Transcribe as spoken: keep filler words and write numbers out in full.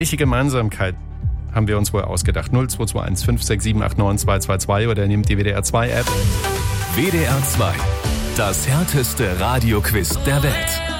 Welche Gemeinsamkeit haben wir uns wohl ausgedacht? null zwei zwei eins fünf sechs sieben acht neun zwei zwei zwei oder nehmt die W D R zwei App. W D R zwei, das härteste Radioquiz der Welt.